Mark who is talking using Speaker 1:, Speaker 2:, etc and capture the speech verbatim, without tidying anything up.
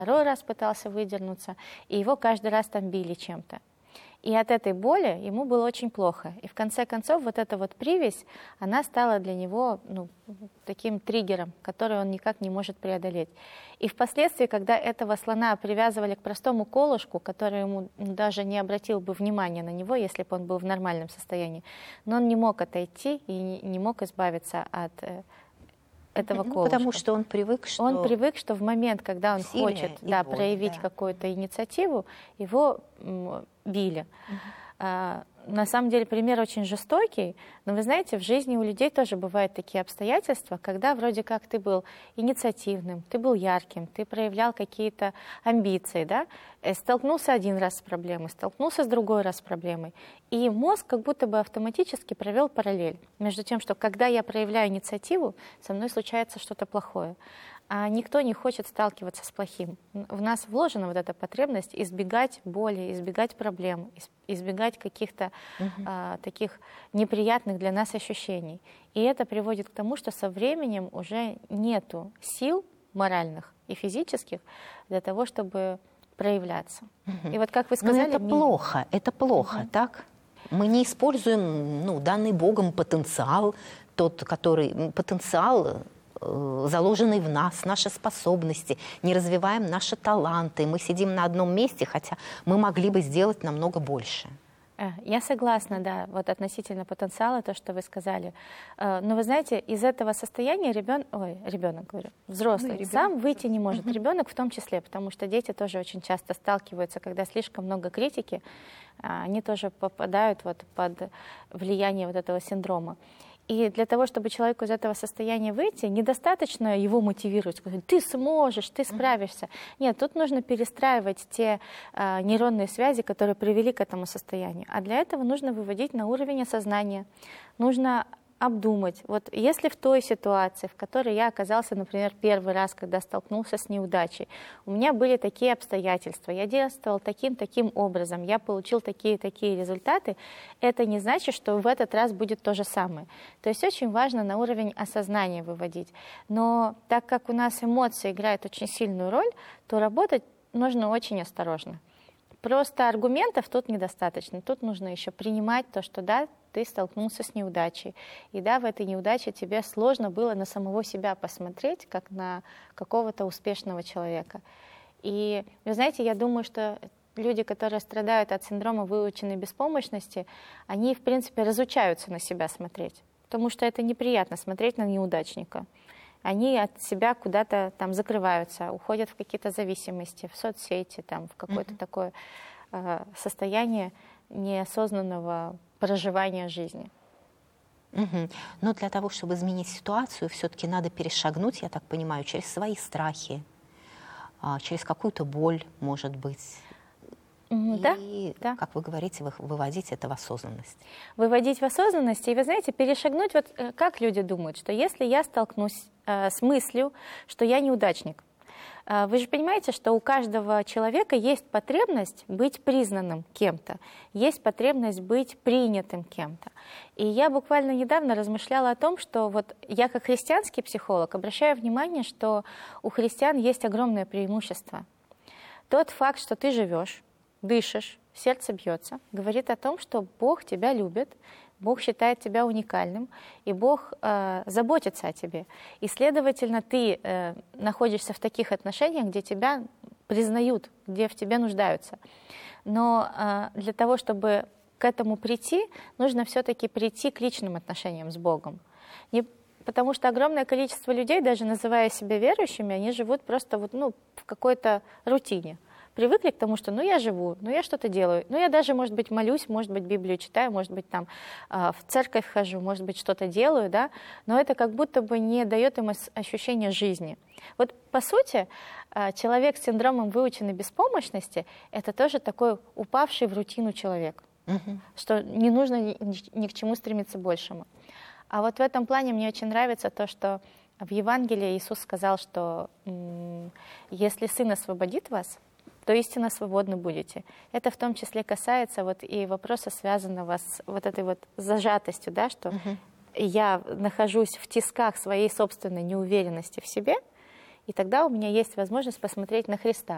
Speaker 1: второй раз пытался выдернуться, и его каждый раз там били чем-то. И от этой боли ему было очень плохо. И в конце концов вот эта вот привязь, она стала для него ну, таким триггером, который он никак не может преодолеть. И впоследствии, когда этого слона привязывали к простому колышку, который ему даже не обратил бы внимания на него, если бы он был в нормальном состоянии, но он не мог отойти и не мог избавиться от этого
Speaker 2: ну,
Speaker 1: колышка.
Speaker 2: Потому что он привык, что...
Speaker 1: Он привык, что в момент, когда он хочет да,
Speaker 2: боль,
Speaker 1: проявить
Speaker 2: да.
Speaker 1: какую-то инициативу, его били. Uh-huh. а, на самом деле пример очень жестокий, но вы знаете, в жизни у людей тоже бывают такие обстоятельства, когда вроде как ты был инициативным, ты был ярким, ты проявлял какие-то амбиции, да? Столкнулся один раз с проблемой, столкнулся с другой раз с проблемой, и мозг как будто бы автоматически провел параллель между тем, что когда я проявляю инициативу, со мной случается что-то плохое. А никто не хочет сталкиваться с плохим. В нас вложена вот эта потребность избегать боли, избегать проблем, избегать каких-то uh-huh. а, таких неприятных для нас ощущений. И это приводит к тому, что со временем уже нету сил моральных и физических для того, чтобы проявляться. Uh-huh. И вот как вы сказали...
Speaker 2: Но это ми... плохо, это плохо, uh-huh. так? Мы не используем ну, данный Богом потенциал, тот, который... потенциал... заложенный в нас, наши способности, не развиваем наши таланты. Мы сидим на одном месте, хотя мы могли бы сделать намного больше.
Speaker 1: Я согласна, да, вот относительно потенциала, то, что вы сказали. Но вы знаете, из этого состояния ребенок, ой, ребенок, говорю, взрослый, ну, сам выйти не может. Uh-huh. Ребенок в том числе, потому что дети тоже очень часто сталкиваются, когда слишком много критики, они тоже попадают вот под влияние вот этого синдрома. И для того, чтобы человеку из этого состояния выйти, недостаточно его мотивировать, сказать, ты сможешь, ты справишься. Нет, тут нужно перестраивать те а, нейронные связи, которые привели к этому состоянию. А для этого нужно выводить на уровень осознания. Нужно обдумать. Вот если в той ситуации, в которой я оказался, например, первый раз, когда столкнулся с неудачей, у меня были такие обстоятельства, я действовал таким-таким образом, я получил такие-такие результаты, это не значит, что в этот раз будет то же самое. То есть очень важно на уровень осознания выводить. Но так как у нас эмоции играют очень сильную роль, то работать нужно очень осторожно. Просто аргументов тут недостаточно. Тут нужно еще принимать то, что да, ты столкнулся с неудачей. И да, в этой неудаче тебе сложно было на самого себя посмотреть, как на какого-то успешного человека. И, вы знаете, я думаю, что люди, которые страдают от синдрома выученной беспомощности, они, в принципе, разучаются на себя смотреть. Потому что это неприятно смотреть на неудачника. Они от себя куда-то там закрываются, уходят в какие-то зависимости, в соцсети, там, в какое-то mm-hmm. такое э, состояние неосознанного проживания жизни.
Speaker 2: Угу. Но для того, чтобы изменить ситуацию, все-таки надо перешагнуть, я так понимаю, через свои страхи, через какую-то боль, может быть.
Speaker 1: Да,
Speaker 2: и,
Speaker 1: да.
Speaker 2: как вы говорите, выводить это в осознанность.
Speaker 1: Выводить в осознанность, и вы знаете, перешагнуть, вот как люди думают, что если я столкнусь э, с мыслью, что я неудачник, э, вы же понимаете, что у каждого человека есть потребность быть признанным кем-то, есть потребность быть принятым кем-то. И я буквально недавно размышляла о том, что вот я как христианский психолог обращаю внимание, что у христиан есть огромное преимущество. Тот факт, что ты живешь, дышишь, сердце бьется, говорит о том, что Бог тебя любит, Бог считает тебя уникальным, и Бог э, заботится о тебе. И, следовательно, ты э, находишься в таких отношениях, где тебя признают, где в тебе нуждаются. Но э, для того, чтобы к этому прийти, нужно все-таки прийти к личным отношениям с Богом. Не Потому что огромное количество людей, даже называя себя верующими, они живут просто вот, ну, в какой-то рутине. Привыкли к тому, что ну я живу, ну я что-то делаю, ну я даже, может быть, молюсь, может быть, Библию читаю, может быть, там в церковь хожу, может быть, что-то делаю, да, но это как будто бы не дает им ощущения жизни. Вот по сути, человек с синдромом выученной беспомощности – это тоже такой упавший в рутину человек, угу. что не нужно ни, ни к чему стремиться большему. А вот в этом плане мне очень нравится то, что в Евангелии Иисус сказал, что если Сын освободит вас, то истинно свободны будете. Это в том числе касается вот и вопроса, связанного с вот этой вот зажатостью, да, что uh-huh. я нахожусь в тисках своей собственной неуверенности в себе, и тогда у меня есть возможность посмотреть на Христа.